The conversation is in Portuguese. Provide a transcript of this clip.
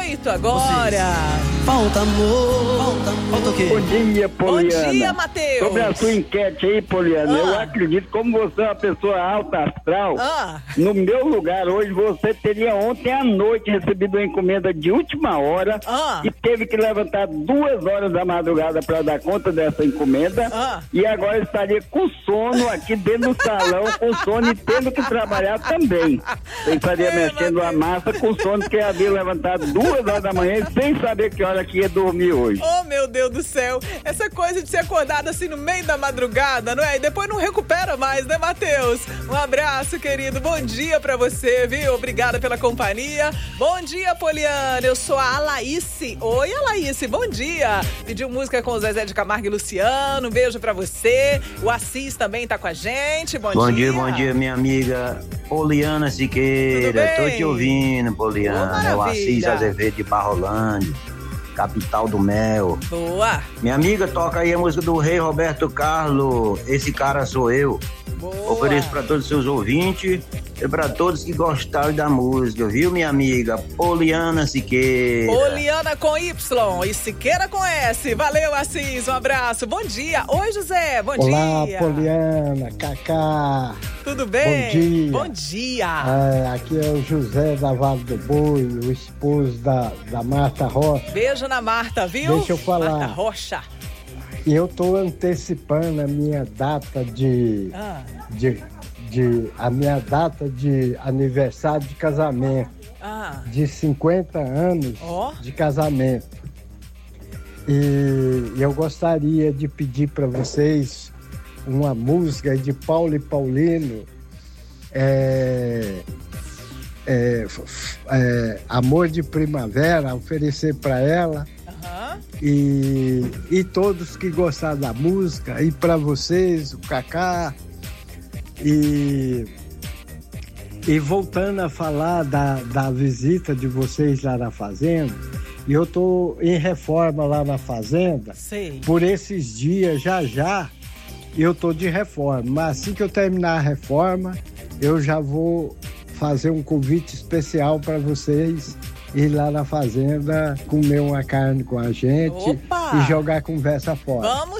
jeito agora. Falta amor. Falta o quê? Bom dia, Poliana. Bom dia, Matheus. Sobre a sua enquete aí, Poliana, eu acredito, como você é uma pessoa alta astral, no meu lugar hoje, você teria ontem à noite recebido uma encomenda de última hora e teve que levantar 2 horas da madrugada para dar conta dessa encomenda e agora estaria com sono aqui dentro do salão, com sono e tendo que trabalhar também. Você estaria mexendo a massa com sono, porque havia levantado 2 horas da manhã sem saber que hora que ia dormir hoje. Oh, meu Deus do céu, essa coisa de ser acordado assim no meio da madrugada, não é? E depois não recupera mais, né, Matheus? Um abraço, querido, bom dia pra você, viu? Obrigada pela companhia. Bom dia, Poliana, eu sou a Alaíce. Oi, Alaíce, bom dia. Pediu música com o Zezé de Camargo e Luciano, um beijo pra você. O Assis também tá com a gente, bom dia. Bom dia, minha amiga Poliana Siqueira. Tô te ouvindo, Poliana. É o Assis Azevedo de Barrolândia, capital do mel. Boa. Minha amiga, toca aí a música do Rei Roberto Carlos, Esse Cara Sou Eu. Boa. Ofereço para todos os seus ouvintes e para todos que gostaram da música, viu, minha amiga Poliana Siqueira? Poliana com Y e Siqueira com S. Valeu, Assis, um abraço. Bom dia. Oi, José, bom dia. Olá, Poliana, Cacá. Tudo bem? Bom dia. Bom dia. Aqui é o José da Vale do Boi, o esposo da Marta Rocha. Beijo na Marta, viu? Deixa eu falar. Marta Rocha. E eu tô antecipando a minha data a minha data de aniversário de casamento. De 50 anos de casamento. E eu gostaria de pedir para vocês uma música de Paulo e Paulino, Amor de Primavera, oferecer para ela. E todos que gostaram da música, e para vocês, o Cacá, e voltando a falar da visita de vocês lá na fazenda, e eu tô em reforma lá na fazenda. Sei. Por esses dias, já eu tô de reforma, mas assim que eu terminar a reforma, eu já vou fazer um convite especial para vocês ir lá na fazenda, comer uma carne com a gente. Opa! E jogar a conversa fora. Vamos